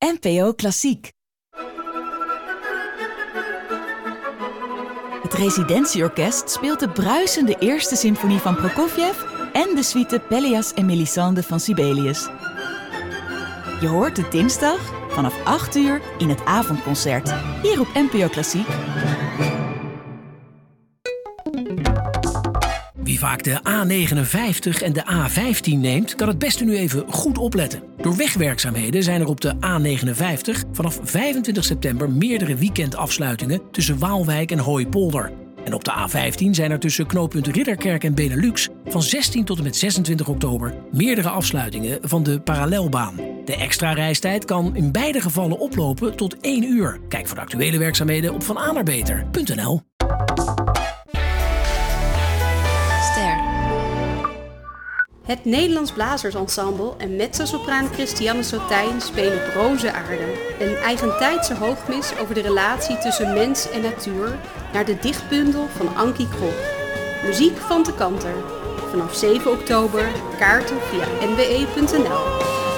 NPO Klassiek. Het Residentieorkest speelt de bruisende eerste symfonie van Prokofjev en de suite Pelléas en Mélisande van Sibelius. Je hoort het dinsdag vanaf 8 uur in het avondconcert, hier op NPO Klassiek. Wie vaak de A59 en de A15 neemt, kan het beste nu even goed opletten. Door wegwerkzaamheden zijn er op de A59 vanaf 25 september meerdere weekendafsluitingen tussen Waalwijk en Hooipolder. En op de A15 zijn er tussen knooppunt Ridderkerk en Benelux van 16 tot en met 26 oktober meerdere afsluitingen van de parallelbaan. De extra reistijd kan in beide gevallen oplopen tot 1 uur. Kijk voor de actuele werkzaamheden op vananerbeter.nl. Het Nederlands Blazersensemble en mezzosopraan Christiane Sotijn spelen op Roze Aarde. Een eigentijdse hoogmis over de relatie tussen mens en natuur naar de dichtbundel van Ankie Krop. Muziek van de Kanter. Vanaf 7 oktober, kaarten via nwe.nl.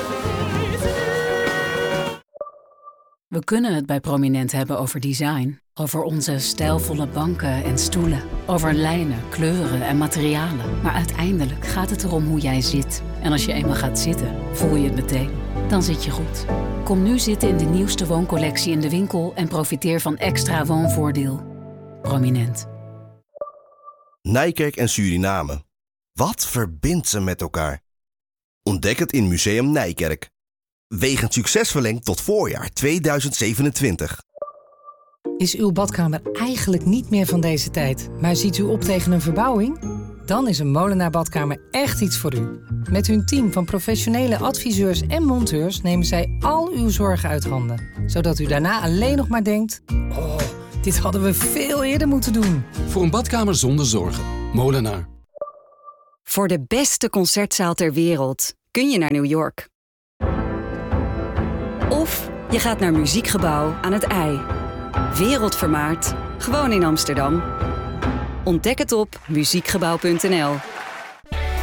We kunnen het bij Prominent hebben over design. Over onze stijlvolle banken en stoelen. Over lijnen, kleuren en materialen. Maar uiteindelijk gaat het erom hoe jij zit. En als je eenmaal gaat zitten, voel je het meteen. Dan zit je goed. Kom nu zitten in de nieuwste wooncollectie in de winkel en profiteer van extra woonvoordeel. Prominent. Nijkerk en Suriname. Wat verbindt ze met elkaar? Ontdek het in Museum Nijkerk. Wegend succes verlengd tot voorjaar 2027. Is uw badkamer eigenlijk niet meer van deze tijd, maar ziet u op tegen een verbouwing? Dan is een Molenaar Badkamer echt iets voor u. Met hun team van professionele adviseurs en monteurs nemen zij al uw zorgen uit handen. Zodat u daarna alleen nog maar denkt: oh, dit hadden we veel eerder moeten doen. Voor een badkamer zonder zorgen. Molenaar. Voor de beste concertzaal ter wereld kun je naar New York. Of je gaat naar Muziekgebouw aan het IJ. Wereldvermaard, gewoon in Amsterdam. Ontdek het op muziekgebouw.nl.